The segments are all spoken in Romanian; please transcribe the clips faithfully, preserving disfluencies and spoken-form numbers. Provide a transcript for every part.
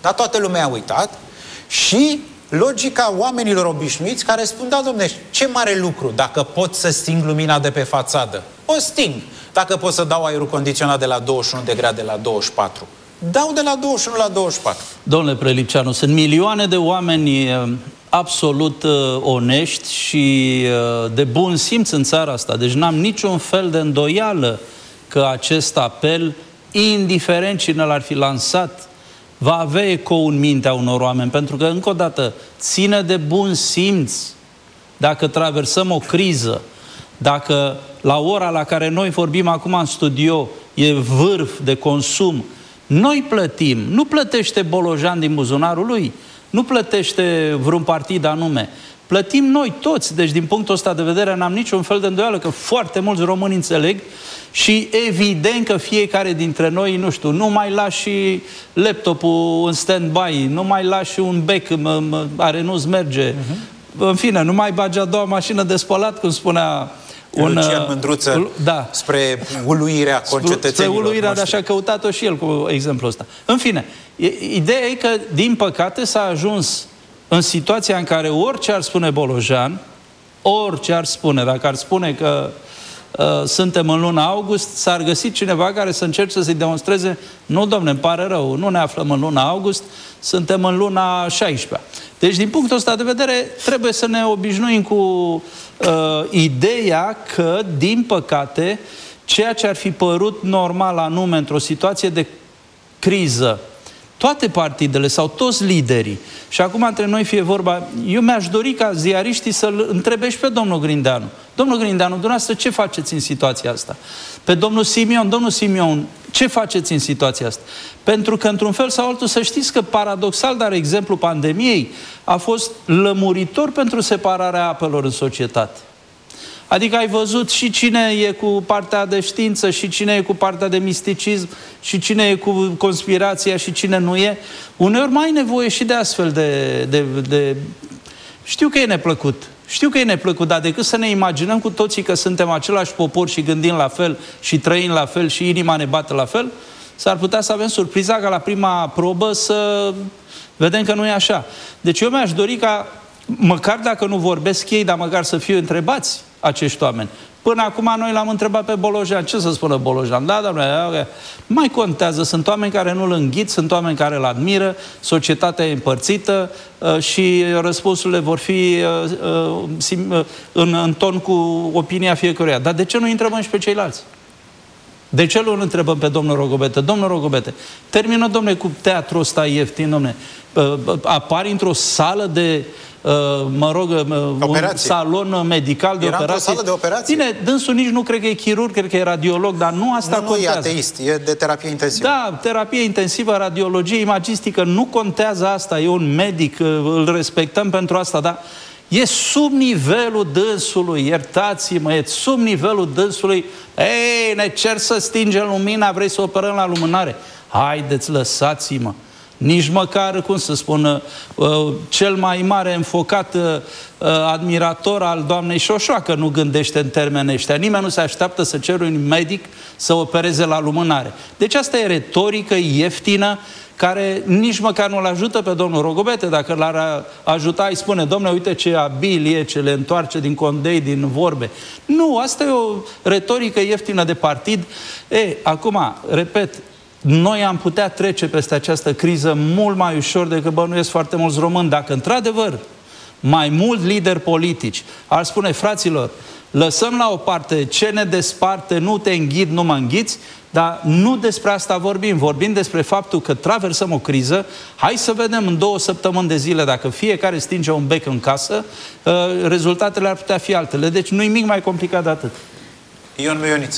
Dar toată lumea a uitat și logica oamenilor obișnuiți care spun, da, domne, ce mare lucru dacă pot să sting lumina de pe fațadă. O sting. Dacă pot să dau aerul condiționat de la douăzeci și unu de grade la douăzeci și patru. Dau de la douăzeci și unu la douăzeci și patru. Domnule Prelipceanu, sunt milioane de oameni absolut uh, onești și uh, de bun simț în țara asta. Deci n-am niciun fel de îndoială că acest apel, indiferent cine l-ar fi lansat, va avea ecou în mintea unor oameni. Pentru că, încă o dată, ține de bun simț. Dacă traversăm o criză, dacă la ora la care noi vorbim acum în studio e vârf de consum, noi plătim, nu plătește Bolojan din buzunarul lui, nu plătește vreun partid anume. Plătim noi toți. Deci, din punctul ăsta de vedere, n-am niciun fel de îndoială că foarte mulți români înțeleg și evident că fiecare dintre noi, nu știu, nu mai lași laptopul în stand-by, nu mai lași un bec care nu-ți merge. Uh-huh. În fine, nu mai bagi a doua mașină de spălat, cum spunea un... Lucian Mândruță, da, spre uluirea concetățenilor. Spre uluirea, dar și-a căutat-o și el cu exemplul ăsta. În fine, ideea e că, din păcate, s-a ajuns în situația în care orice ar spune Bolojan, orice ar spune, dacă ar spune că uh, suntem în luna august, s-ar găsi cineva care să încerce să-i demonstreze, nu, domne, îmi pare rău, nu ne aflăm în luna august, suntem în luna șaisprezecea. Deci, din punctul ăsta de vedere, trebuie să ne obișnuim cu uh, ideea că, din păcate, ceea ce ar fi părut normal anume într-o situație de criză, toate partidele sau toți liderii, și acum între noi fie vorba, eu mi-aș dori ca ziariștii să-l întrebe și pe domnul Grindeanu. Domnul Grindeanu, dumneavoastră ce faceți în situația asta? Pe domnul Simion, domnul Simion, ce faceți în situația asta? Pentru că, într-un fel sau altul, să știți că, paradoxal, dar exemplu pandemiei a fost lămuritor pentru separarea apelor în societate. Adică ai văzut și cine e cu partea de știință, și cine e cu partea de misticism, și cine e cu conspirația, și cine nu e. Uneori mai ai nevoie și de astfel de, de, de... Știu că e neplăcut. Știu că e neplăcut, dar decât să ne imaginăm cu toții că suntem același popor și gândim la fel și trăim la fel și inima ne bate la fel, s-ar putea să avem surpriza ca la prima probă să vedem că nu e așa. Deci eu mi-aș dori ca, măcar dacă nu vorbesc ei, dar măcar să fiu întrebați acești oameni. Până acum noi l-am întrebat pe Bolojan. Ce să spună Bolojan? Da, domnule, mai contează. Sunt oameni care nu-l înghit, sunt oameni care îl admiră, societatea e împărțită uh, și răspunsurile vor fi uh, uh, în, în ton cu opinia fiecăruia. Dar de ce nu întrebăm și pe ceilalți? De ce nu îl întrebăm pe domnul Rogobete? Domnul Rogobete, termină, domnule, cu teatrul ăsta ieftin, domnule. Uh, apari într-o sală de... Uh, mă rog, uh, un salon medical de Era operație. Sală de operație. Bine, dânsul nici nu cred că e chirurg, cred că e radiolog, dar nu asta nu, contează. Nu, e ateist, e de terapie intensivă. Da, terapie intensivă, radiologie imagistică, nu contează asta, e un medic, îl respectăm pentru asta, dar e sub nivelul dânsului, iertați-mă, e sub nivelul dânsului. Ei, ne cer să stingem lumina, vrei să operăm la lumânare. Haideți, lăsați-mă. Nici măcar, cum să spun, uh, cel mai mare înfocat uh, admirator al doamnei Șoșoacă nu gândește în termeni ăștia. Nimeni nu se așteaptă să cere un medic să opereze la lumânare. Deci asta e retorică ieftină care nici măcar nu-l ajută pe domnul Rogobete. Dacă l-ar ajuta, îi spune, domnule, uite ce abil e, ce le întoarce din condei, din vorbe. Nu, asta e o retorică ieftină de partid. E, acum, repet, noi am putea trece peste această criză mult mai ușor decât bănuiesc foarte mulți români. Dacă, într-adevăr, mai mulți lideri politici ar spune, fraților, lăsăm la o parte ce ne desparte, nu te înghid, nu mă înghiți, dar nu despre asta vorbim. Vorbim despre faptul că traversăm o criză. Hai să vedem în două săptămâni de zile, dacă fiecare stinge un bec în casă, rezultatele ar putea fi altele. Deci nu-i nimic mai complicat de atât. Ion Mioniță.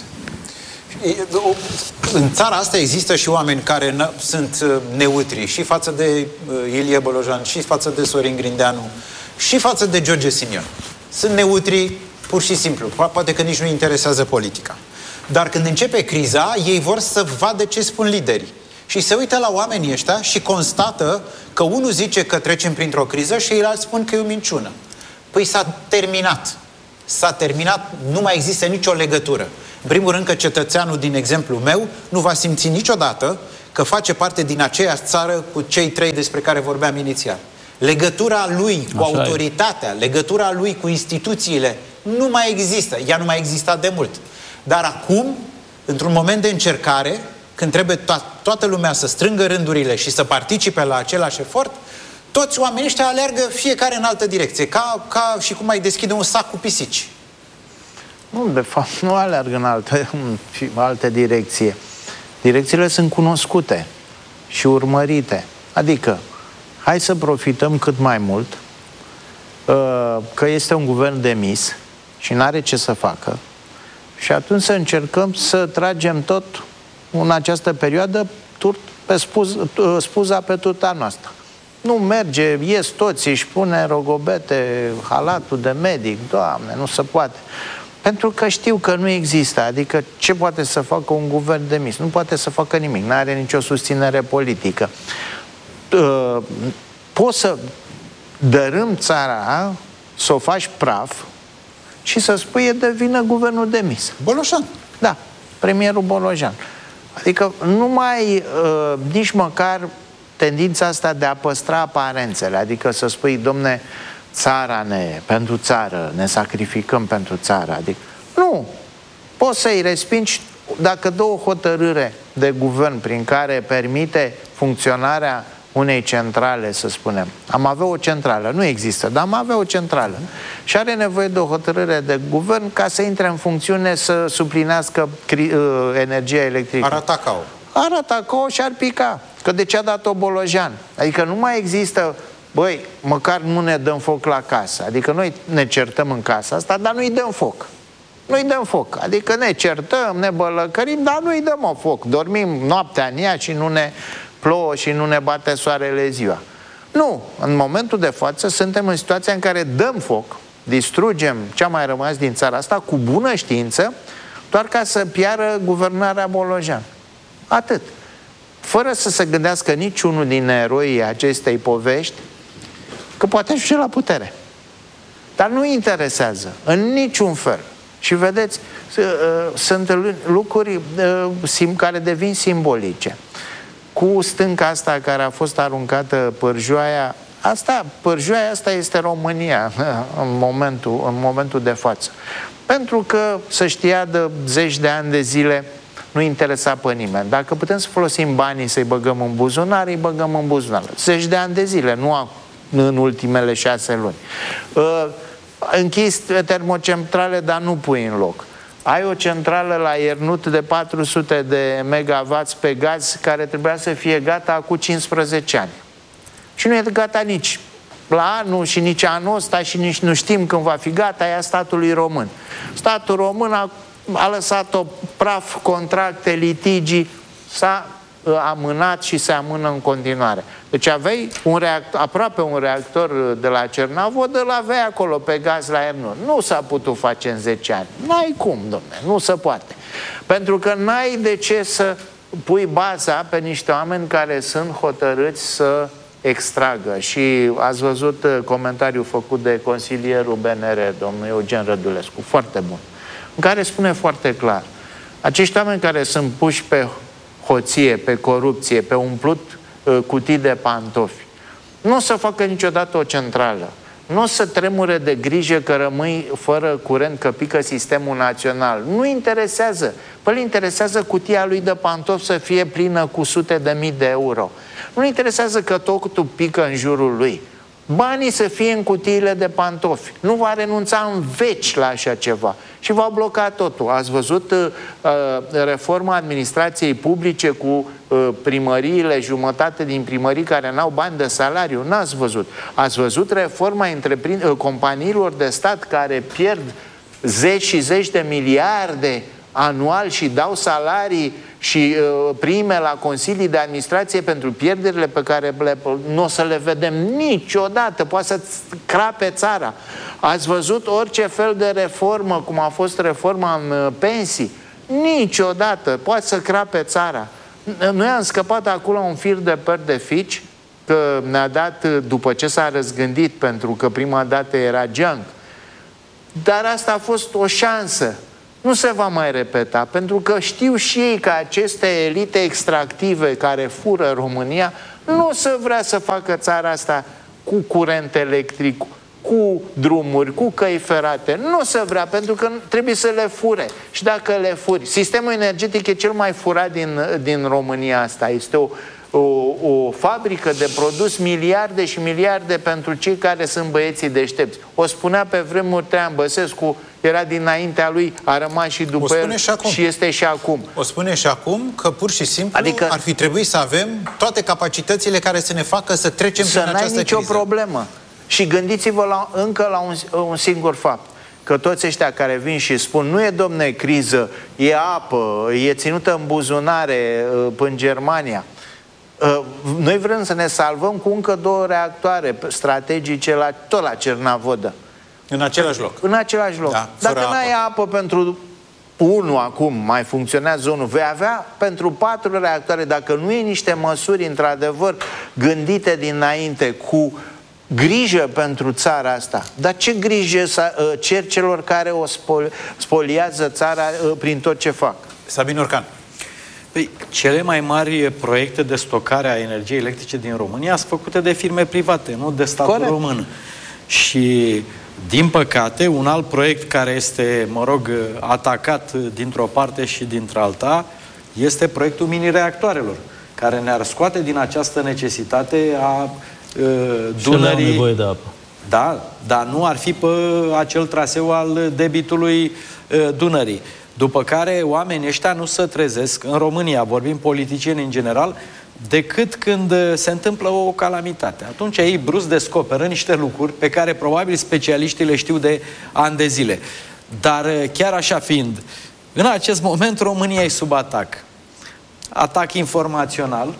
În țara asta există și oameni care sunt neutri și față de Ilie Bolojan, și față de Sorin Grindeanu, și față de George Simion. Sunt neutri pur și simplu. Poate că nici nu interesează politica. Dar când începe criza, ei vor să vadă ce spun liderii. Și se uită la oamenii ăștia și constată că unul zice că trecem printr-o criză și ceilalți spun că e o minciună. Păi s-a terminat. S-a terminat, nu mai există nicio legătură. În primul rând că cetățeanul din exemplul meu nu va simți niciodată că face parte din aceeași țară cu cei trei despre care vorbeam inițial. Legătura lui cu Așa autoritatea, e. legătura lui cu instituțiile nu mai există. Ea nu mai exista de mult. Dar acum, într-un moment de încercare, când trebuie to- toată lumea să strângă rândurile și să participe la același efort, toți oamenii ăștia alergă fiecare în altă direcție, ca, ca și cum ai deschide un sac cu pisici. Nu, de fapt, nu alergă în altă, în altă direcție. Direcțiile sunt cunoscute și urmărite. Adică, hai să profităm cât mai mult că este un guvern demis și n-are ce să facă și atunci să încercăm să tragem tot în această perioadă turt pe spuz, spuza pe turta noastră. Nu merge, ies toți, își pune rogobete, halatul de medic, Doamne, nu se poate. Pentru că știu că nu există, adică ce poate să facă un guvern demis? Nu poate să facă nimic, nu are nicio susținere politică. Poți să dărâm țara, să o faci praf și să spui e de vină guvernul demis. Bolojan. Da, premierul Bolojan. Adică nu mai, uh, nici măcar tendința asta de a păstra aparențele, adică să spui, domne, țara ne, pentru țară, ne sacrificăm pentru țară. Adică, nu, poți să-i respingi dacă dă o hotărâre de guvern prin care permite funcționarea unei centrale, să spunem. Am avea o centrală, nu există, dar am avea o centrală. Și are nevoie de o hotărâre de guvern ca să intre în funcțiune să suplinească energia electrică. Ar ataca-o. Ar ataca-o și ar pica. Că de ce a dat-o Bolojan? Adică nu mai există, băi, măcar nu ne dăm foc la casă. Adică noi ne certăm în casa asta, dar nu-i dăm foc. Nu-i dăm foc. Adică ne certăm, ne bălăcărim, dar nu-i dăm o foc. Dormim noaptea în ea și nu ne plouă și nu ne bate soarele ziua. Nu. În momentul de față suntem în situația în care dăm foc, distrugem ce a mai rămas din țara asta cu bună știință, doar ca să piară guvernarea Bolojan. Atât. Fără să se gândească niciunul din eroii acestei povești că poate ajunge la putere. Dar nu interesează, în niciun fel. Și vedeți, sunt lucruri care devin simbolice. Cu stânca asta care a fost aruncată pârjoaia, asta, pârjoaia asta este România în momentul, în momentul de față. Pentru că se știa de zeci de ani de zile, nu interesa pe nimeni. Dacă putem să folosim banii să-i băgăm în buzunar, îi băgăm în buzunar. Zeci de ani de zile, nu în ultimele șase luni. Închis termocentrale, dar nu pui în loc. Ai o centrală la Iernut de patru sute de megawatts pe gaz care trebuia să fie gata cu cincisprezece ani. Și nu e gata nici la anul și nici anul ăsta și nici nu știm când va fi gata, e a statului român. Statul român a, a lăsat-o praf, contracte, litigii, s-a amânat și se amână în continuare. Deci aveai un reactor, aproape un reactor de la Cernavodă, îl aveai acolo pe gaz la Iernut. Nu s-a putut face în zece ani. N-ai cum, domne, nu se poate. Pentru că n-ai de ce să pui baza pe niște oameni care sunt hotărâți să extragă. Și ați văzut comentariul făcut de consilierul B N R, domnul Eugen Rădulescu, foarte bun, în care spune foarte clar, acești oameni care sunt puși pe hoție, pe corupție, pe umplut uh, cutii de pantofi, nu o să facă niciodată o centrală. Nu o să tremure de grijă că rămâi fără curent, că pică sistemul național. Nu interesează. Păi îl interesează cutia lui de pantofi să fie plină cu sute de mii de euro. Nu interesează că totul pică în jurul lui. Banii să fie în cutiile de pantofi. Nu va renunța în veci la așa ceva. Și va bloca totul. Ați văzut uh, reforma administrației publice cu uh, primăriile, jumătate din primării care n-au bani de salariu? N-ați văzut. Ați văzut reforma uh, companiilor de stat care pierd zeci și zeci de miliarde anual și dau salarii și uh, prime la consilii de administrație pentru pierderile pe care le, nu o să le vedem niciodată, poate să crape țara. Ați văzut orice fel de reformă, cum a fost reforma în uh, pensii? Niciodată, poate să crape țara. Noi am scăpat acolo un fir de păr de fici, că ne-a dat, după ce s-a răzgândit, pentru că prima dată era junk. Dar asta a fost o șansă. nu se va mai repeta, pentru că știu și ei că aceste elite extractive care fură România nu o să vrea să facă țara asta cu curent electric, cu drumuri, cu căi ferate. Nu o să vrea, pentru că trebuie să le fure. Și dacă le furi, sistemul energetic e cel mai furat din, din România asta. Este o, o, o fabrică de produs miliarde și miliarde pentru cei care sunt băieții deștepți. O spunea pe vremuri Traian Băsescu, era dinaintea lui, a rămas și după el și, și este și acum. O spune și acum că pur și simplu adică, ar fi trebuit să avem toate capacitățile care să ne facă să trecem prin această criză. Să n-ai nicio problemă. Și gândiți-vă la, încă la un, un singur fapt. Că toți ăștia care vin și spun nu e, domne, criză, e apă, e ținută în buzunare în Germania. Noi vrem să ne salvăm cu încă două reactoare strategice la, tot la Cernavodă. În același loc. În același loc. Da, dacă n-ai apă. apă pentru unul acum, mai funcționează unul, vei avea pentru patru reactoare, dacă nu e niște măsuri într-adevăr gândite dinainte cu grijă pentru țara asta. Dar ce grijă să cer celor care o spoliază țara prin tot ce fac? Sabin Orcan. Păi, cele mai mari proiecte de stocare a energiei electrice din România sunt făcute de firme private, nu de statul Corect. român. Și, din păcate, un alt proiect care este, mă rog, atacat dintr-o parte și dintr-alta, este proiectul mini-reactoarelor, care ne-ar scoate din această necesitate a Dunării. Și nevoie de apă. Da, dar nu ar fi pe acel traseu al debitului Dunării. După care oamenii ăștia nu se trezesc, în România, vorbim politicieni în general, decât când se întâmplă o calamitate. Atunci ei brusc descoperă niște lucruri pe care probabil specialiștii le știu de ani de zile. Dar chiar așa fiind, în acest moment România e sub atac. Atac informațional.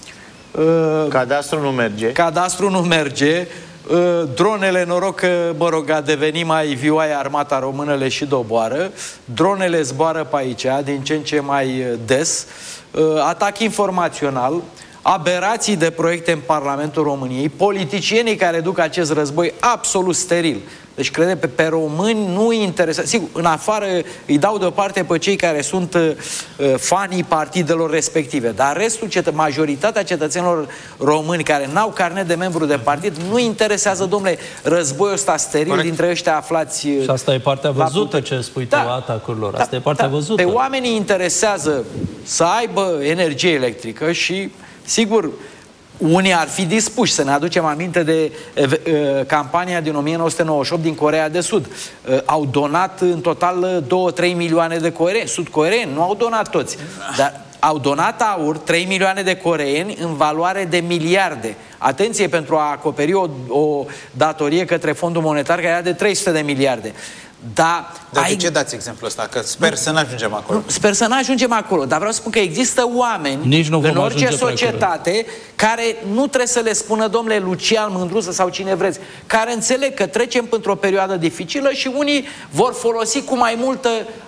Cadastru nu merge. Cadastru nu merge. Dronele, noroc că, mă rog, a devenit mai vioaie armata română, le și doboară. Dronele zboară pe aici, din ce în ce mai des. Atac informațional, aberații de proiecte în Parlamentul României, politicienii care duc acest război absolut steril. Deci, crede, pe, pe români nu interesează. Sigur, în afară îi dau deoparte pe cei care sunt uh, fanii partidelor respective, dar restul, cetă, majoritatea cetățenilor români care n-au carnet de membru de partid, nu interesează, domnule, războiul ăsta steril. Corect. Dintre ăștia aflați... Uh, și asta e partea văzută, ce spui tu, da, atacurilor. Asta da, e partea da, văzută. Pe oamenii interesează să aibă energie electrică și, sigur, unii ar fi dispuși, să ne aducem aminte de uh, campania din o mie nouă sute nouăzeci și opt din Coreea de Sud. Uh, au donat în total două trei milioane de coreeni, sud-coreeni, nu au donat toți, dar au donat aur, trei milioane de coreeni în valoare de miliarde. Atenție, pentru a acoperi o, o datorie către Fondul Monetar care era de trei sute de miliarde. Da, dar ai... de ce dați exemplul ăsta? Că sper nu, să nu ajungem acolo. Nu, sper să nu ajungem acolo, dar vreau să spun că există oameni în orice societate care nu trebuie să le spună, domnule, Lucian Mândruță sau cine vreți, care înțeleg că trecem într-o perioadă dificilă și unii vor folosi cu mai multă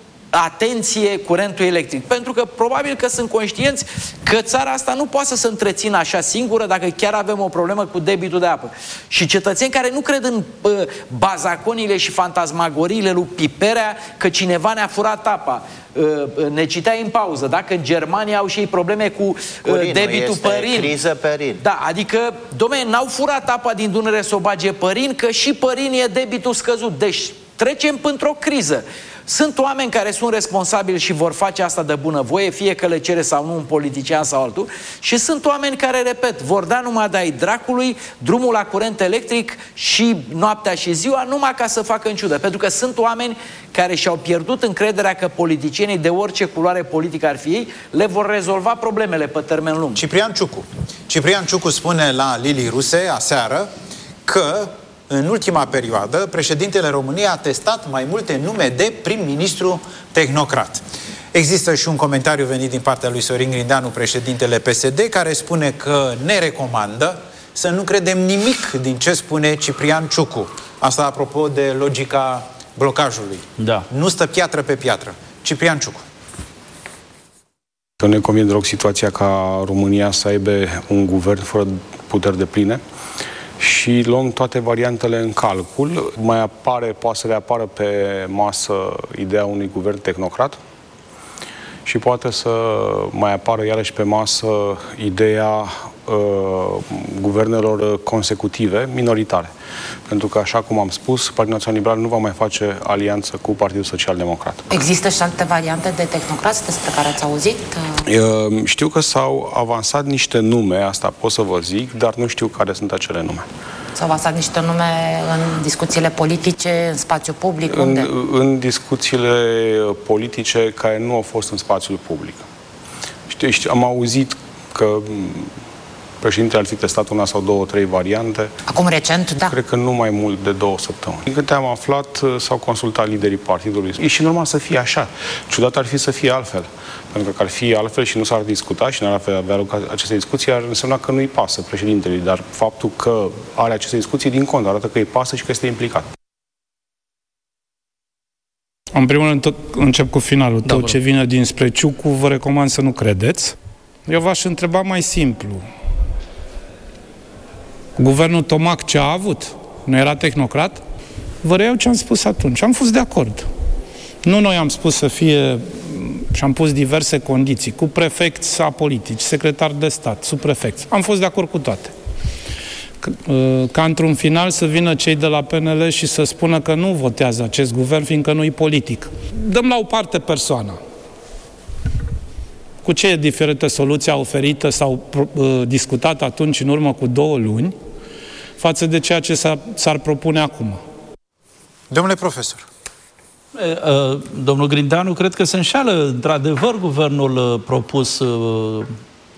atenție curentul electric. Pentru că probabil că sunt conștienți că țara asta nu poate să se întrețină așa singură dacă chiar avem o problemă cu debitul de apă. Și cetățeni care nu cred în uh, bazaconile și fantasmagoriile lui Piperea că cineva ne-a furat apa. Uh, ne citeai în pauză, dacă în Germania au și ei probleme cu uh, Curin, debitul pe Rin. Criză pe Rin. Da, adică, dom'le, n-au furat apa din Dunăre să o bage pe Rin, că și pe Rin e debitul scăzut. Deci trecem într-o criză. Sunt oameni care sunt responsabili și vor face asta de bunăvoie, fie că le cere sau nu un politician sau altul, și sunt oameni care, repet, vor da numai de-ai dracului drumul la curent electric și noaptea și ziua, numai ca să facă în ciudă. Pentru că sunt oameni care și-au pierdut încrederea că politicienii, de orice culoare politică ar fi ei, le vor rezolva problemele pe termen lung. Ciprian Ciucu. Ciprian Ciucu spune la Lili Ruse aseară că în ultima perioadă, președintele României a testat mai multe nume de prim-ministru tehnocrat. Există și un comentariu venit din partea lui Sorin Grindeanu, președintele P S D, care spune că ne recomandă să nu credem nimic din ce spune Ciprian Ciucu. Asta apropo de logica blocajului. Da. Nu stă piatră pe piatră. Ciprian Ciucu. Că ne convine deloc situația ca România să aibă un guvern fără puteri depline și luăm toate variantele în calcul. Mai apare, poate să reapară pe masă ideea unui guvern tehnocrat și poate să mai apară iarăși pe masă ideea uh, guvernelor consecutive, minoritare. Pentru că, așa cum am spus, Partidul Național Liberal nu va mai face alianță cu Partidul Social Democrat. Există și alte variante de tehnocrați despre care ați auzit? Uh, știu că s-au avansat niște nume, asta pot să vă zic, dar nu știu care sunt acele nume. S-au avansat niște nume în discuțiile politice, în spațiu public? Unde? În, în discuțiile politice care nu au fost în spațiul public. Știu, știu, am auzit că președintele ar fi testat una sau două, trei variante. Acum recent, da. Cred că nu mai mult de două săptămâni. Din câte am aflat, s-au consultat liderii partidului. E și normal să fie așa. Ciudat ar fi să fie altfel. Pentru că ar fi altfel și nu s-ar discuta și nu ar avea loc aceste discuții, ar însemna că nu-i pasă președintelui. Dar faptul că are aceste discuții, din cont, arată că îi pasă și că este implicat. În primul rând, tot, încep cu finalul. Da, Tot bă. ce vine dinspre Ciucu, vă recomand să nu credeți. Eu v-aș întreba mai simplu. Guvernul Tomac ce a avut? Nu era tehnocrat? Vă reiau ce am spus atunci. Am fost de acord. Nu noi am spus să fie, și am pus diverse condiții, cu prefecți apolitici, secretari de stat, subprefecți. Am fost de acord cu toate. Ca într-un final să vină cei de la P N L și să spună că nu votează acest guvern, fiindcă nu-i politic. Dăm la o parte persoana. Cu ce diferită soluția oferită sau uh, discutată atunci în urmă cu două luni față de ceea ce s-ar propune acum? Domnule profesor. E, uh, domnul Grindeanu, cred că se înșală. Într-adevăr, guvernul uh, propus uh,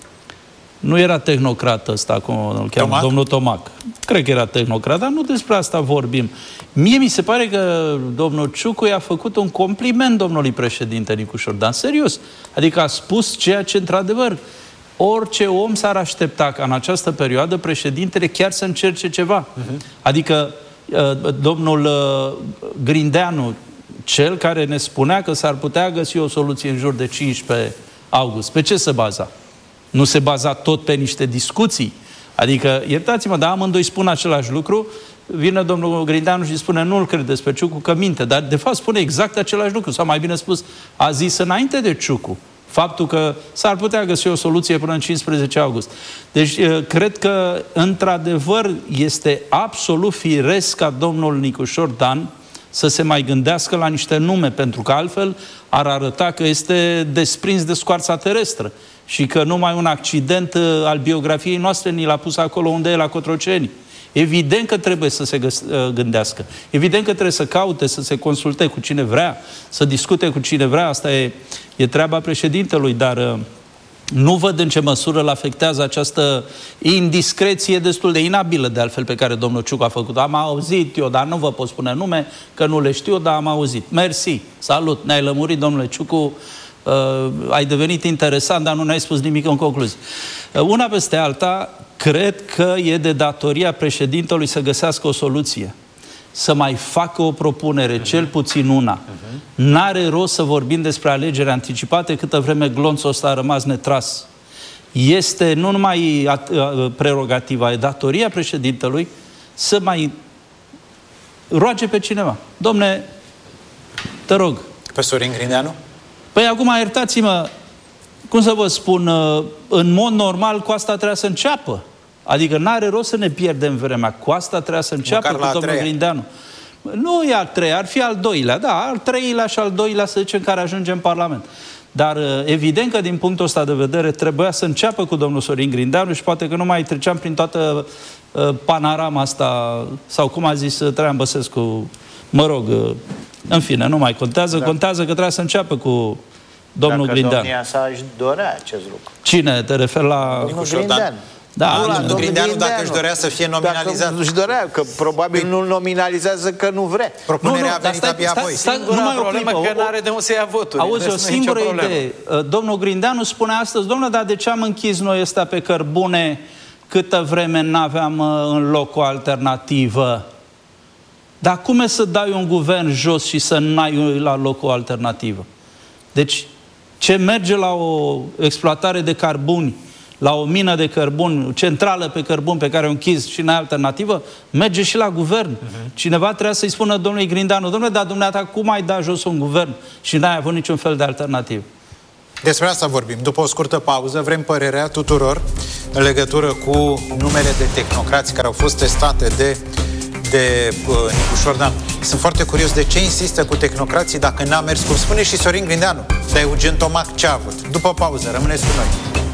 nu era tehnocrat ăsta, cum îl cheamă, Tomac? domnul Tomac. Cred că era tehnocrat, dar nu despre asta vorbim. Mie mi se pare că domnul Ciucu i-a făcut un compliment domnului președinte Nicu Dan, serios. Adică a spus ceea ce, într-adevăr, orice om s-ar aștepta ca în această perioadă președintele chiar să încerce ceva. Uh-huh. Adică domnul Grindeanu, cel care ne spunea că s-ar putea găsi o soluție în jur de cincisprezece august, pe ce se baza? Nu se baza tot pe niște discuții? Adică, iertați-mă, dar amândoi spun același lucru, vine domnul Grindeanu și spune nu-l credeți pe Ciucu că minte, dar de fapt spune exact același lucru, sau mai bine spus, a zis înainte de Ciucu faptul că s-ar putea găsi o soluție până în cincisprezece august. Deci, cred că, într-adevăr, este absolut firesc ca domnul Nicușor Dan să se mai gândească la niște nume, pentru că altfel ar arăta că este desprins de scoarța terestră și că numai un accident al biografiei noastre ni l-a pus acolo unde e la Cotroceni. Evident că trebuie să se gândească. Evident că trebuie să caute, să se consulte cu cine vrea, să discute cu cine vrea. Asta e, e treaba președintelui, dar nu văd în ce măsură îl afectează această indiscreție destul de inabilă, de altfel, pe care domnul Ciucu a făcut. Am auzit eu, dar nu vă pot spune nume, că nu le știu, dar am auzit. Mersi, salut, ne-ai lămurit, domnule Ciucu, uh, ai devenit interesant, dar nu ne-ai spus nimic în concluzie. Uh, una peste alta, cred că e de datoria președintelui să găsească o soluție. Să mai facă o propunere, uh-huh. cel puțin una. Uh-huh. N-are rost să vorbim despre alegeri anticipate câtă vreme glonțul ăsta a rămas netras. Este nu numai prerogativa, e datoria președintelui să mai roage pe cineva. Domne, te rog. Pe Sorin Grindeanu? Păi acum, iertați-mă, cum să vă spun, în mod normal cu asta trebuia să înceapă. Adică n-are rost să ne pierdem vremea. Cu asta trebuia să înceapă cu domnul Grindeanu. Nu e al treia, ar fi al doilea. Da, al treilea și al doilea, să zicem, care ajunge în Parlament. Dar evident că din punctul ăsta de vedere trebuia să înceapă cu domnul Sorin Grindeanu și poate că nu mai treceam prin toată uh, panorama asta, sau cum a zis Traian Băsescu, mă rog, uh, în fine, nu mai contează, da. Contează că trebuie să înceapă cu domnul Dacă Grindeanu. domnia sa își dorea acest lucru. Cine? Te referi la... Domnul Grindeanu. Da, nu, domnul Grindeanu, dacă își dorea să fie nominalizat. Dacă își dorea, că probabil păi, nu-l nominalizează că nu vrea. Propunerea nu, nu, a venit stai, abia stai, apoi. stai, Singura numai o problemă clipă, că n-are de unde să ia voturi. Auzi, o singură idee. Domnul Grindeanu spune astăzi, domnule, dar de ce am închis noi ăsta pe cărbune câtă vreme n-aveam în loc o alternativă? Dar cum e să dai un guvern jos și să n-ai la loc o alternativă? Deci, ce merge la o exploatare de carbuni la o mină de cărbun, centrală pe cărbun pe care o închizi și n-ai alternativă, merge și la guvern. Uh-huh. Cineva trebuia să-i spună domnului Grindeanu, domnule, dar dumneata, cum ai dat jos un guvern și n-ai avut niciun fel de alternativă? Despre asta vorbim. După o scurtă pauză, vrem părerea tuturor în legătură cu numele de tehnocrați care au fost testate de, de uh, Nicu Șordan. Sunt foarte curios de ce insistă cu tehnocrații dacă n-a mers, cum spune și Sorin Grindeanu. Dar Eugen Tomac ce a avut? După pauză, rămâneți cu noi.